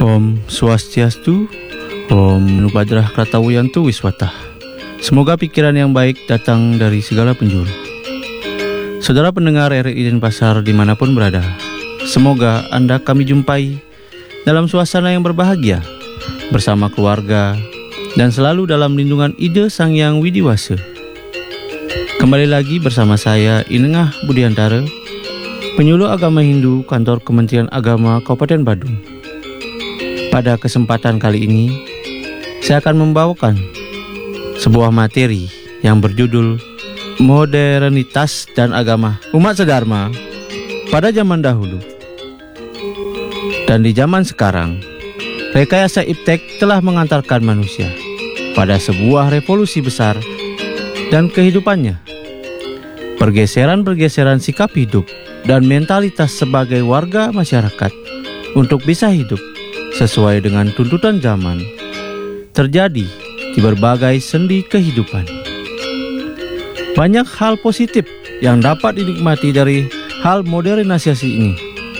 Om Swastiastu, Om Nubadrah Kratawiyantu Wiswata. Semoga pikiran yang baik datang dari segala penjuru. Saudara pendengar RRI Denpasar dimanapun berada, semoga Anda kami jumpai dalam suasana yang berbahagia, bersama keluarga, dan selalu dalam lindungan ide Sang Yang Widiwasa. Kembali lagi bersama saya Inengah Budiantara, penyuluh agama Hindu Kantor Kementerian Agama Kabupaten Badung. Pada kesempatan kali ini, saya akan membawakan sebuah materi yang berjudul Modernitas dan Agama Umat Sedharma pada zaman dahulu dan di zaman sekarang. Rekayasa iptek telah mengantarkan manusia pada sebuah revolusi besar dan kehidupannya. Pergeseran-pergeseran sikap hidup dan mentalitas sebagai warga masyarakat untuk bisa hidup sesuai dengan tuntutan zaman terjadi di berbagai sendi kehidupan. Banyak hal positif yang dapat dinikmati dari hal modernisasi ini.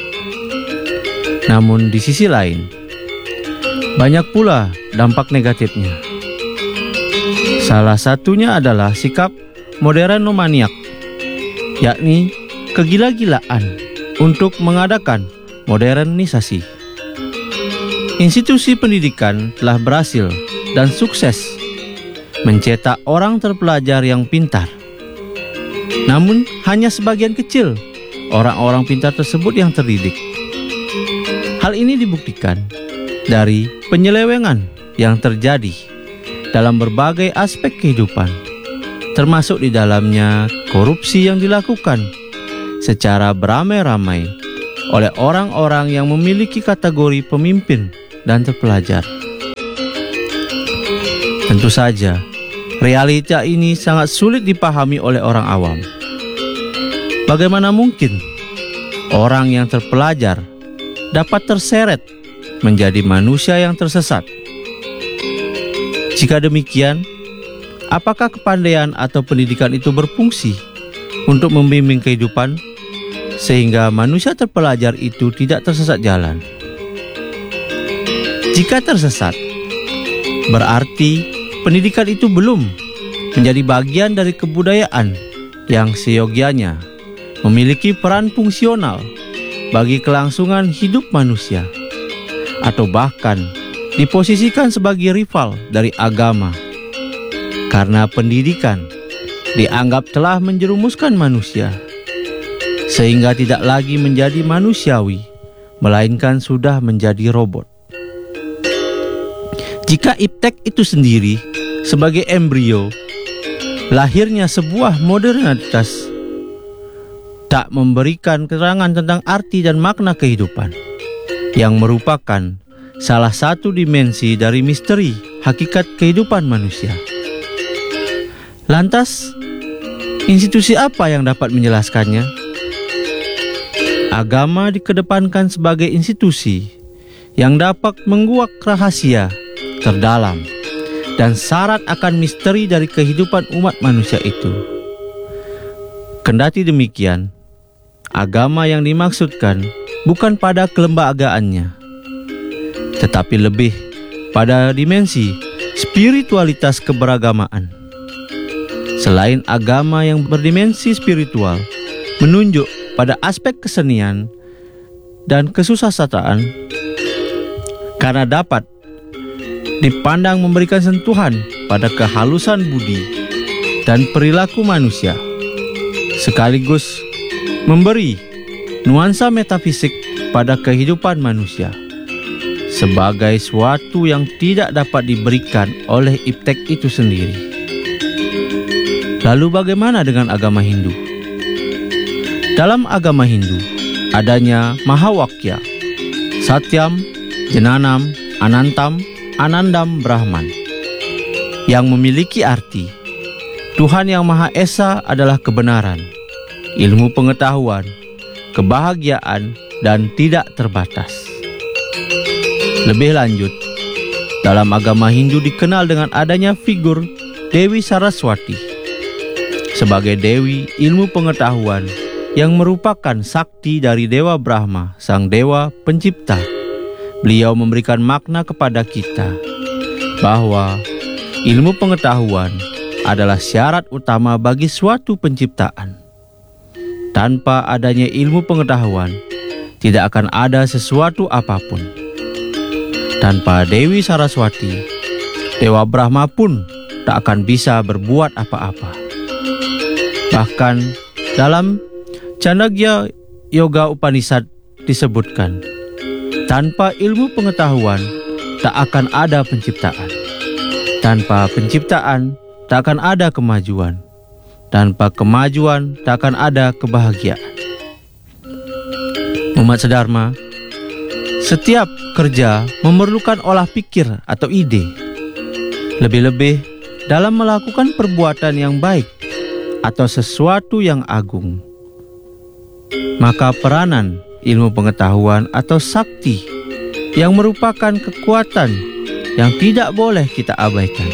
Namun di sisi lain, banyak pula dampak negatifnya. Salah satunya adalah sikap modernomaniak, yakni kegila-gilaan untuk mengadakan modernisasi. Institusi pendidikan telah berhasil dan sukses mencetak orang terpelajar yang pintar. Namun hanya sebagian kecil orang-orang pintar tersebut yang terdidik. Hal ini dibuktikan dari penyelewengan yang terjadi dalam berbagai aspek kehidupan, termasuk di dalamnya korupsi yang dilakukan secara beramai-ramai oleh orang-orang yang memiliki kategori pemimpin dan terpelajar. Tentu saja, realita ini sangat sulit dipahami oleh orang awam. Bagaimana mungkin orang yang terpelajar dapat terseret menjadi manusia yang tersesat? Jika demikian, apakah kepandaian atau pendidikan itu berfungsi untuk membimbing kehidupan sehingga manusia terpelajar itu tidak tersesat jalan? Jika tersesat, berarti pendidikan itu belum menjadi bagian dari kebudayaan yang seyogianya memiliki peran fungsional bagi kelangsungan hidup manusia, atau bahkan diposisikan sebagai rival dari agama, karena pendidikan dianggap telah menjerumuskan manusia sehingga tidak lagi menjadi manusiawi, melainkan sudah menjadi robot. Jika iptek itu sendiri sebagai embrio lahirnya sebuah modernitas, tak memberikan keterangan tentang arti dan makna kehidupan, yang merupakan salah satu dimensi dari misteri hakikat kehidupan manusia. Lantas, institusi apa yang dapat menjelaskannya? Agama dikedepankan sebagai institusi yang dapat menguak rahasia terdalam dan syarat akan misteri dari kehidupan umat manusia itu. Kendati demikian, agama yang dimaksudkan bukan pada kelembagaannya, tetapi lebih pada dimensi spiritualitas keberagamaan. Selain agama yang berdimensi spiritual menunjuk pada aspek kesenian dan kesusastraan, karena dapat dipandang memberikan sentuhan pada kehalusan budi dan perilaku manusia, sekaligus memberi nuansa metafisik pada kehidupan manusia sebagai suatu yang tidak dapat diberikan oleh iptek itu sendiri. Lalu bagaimana dengan agama Hindu? Dalam agama Hindu adanya Mahawakya, Satyam, Jnanam, Anantam, Anandam, Brahman, yang memiliki arti Tuhan Yang Maha Esa adalah kebenaran, ilmu pengetahuan, kebahagiaan, dan tidak terbatas. Lebih lanjut, dalam agama Hindu dikenal dengan adanya figur Dewi Saraswati sebagai Dewi ilmu pengetahuan yang merupakan sakti dari Dewa Brahma, sang dewa pencipta, beliau memberikan makna kepada kita bahwa ilmu pengetahuan adalah syarat utama bagi suatu penciptaan. Tanpa adanya ilmu pengetahuan, tidak akan ada sesuatu apapun. Tanpa Dewi Saraswati, Dewa Brahma pun tak akan bisa berbuat apa-apa. Bahkan dalam Chandogya Yoga Upanishad disebutkan, tanpa ilmu pengetahuan tak akan ada penciptaan. Tanpa penciptaan tak akan ada kemajuan. Tanpa kemajuan tak akan ada kebahagiaan. Umat sedharma, setiap kerja memerlukan olah pikir atau ide. Lebih-lebih dalam melakukan perbuatan yang baik atau sesuatu yang agung. Maka peranan ilmu pengetahuan atau sakti yang merupakan kekuatan yang tidak boleh kita abaikan.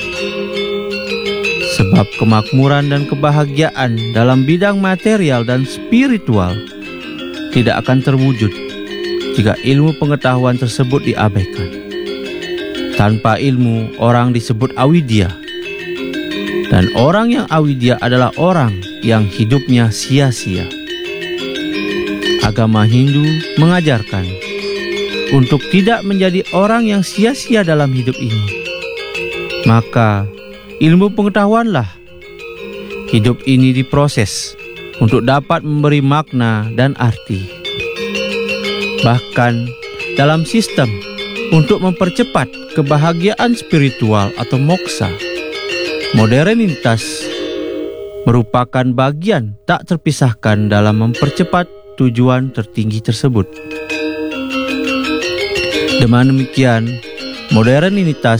Sebab kemakmuran dan kebahagiaan dalam bidang material dan spiritual tidak akan terwujud jika ilmu pengetahuan tersebut diabaikan. Tanpa ilmu, orang disebut awidya. Dan orang yang awidya adalah orang yang hidupnya sia-sia. Agama Hindu mengajarkan untuk tidak menjadi orang yang sia-sia dalam hidup ini. Maka ilmu pengetahuanlah. Hidup ini diproses untuk dapat memberi makna dan arti. Bahkan dalam sistem untuk mempercepat kebahagiaan spiritual atau moksa, modernitas merupakan bagian tak terpisahkan dalam mempercepat tujuan tertinggi tersebut. Dengan demikian, modernitas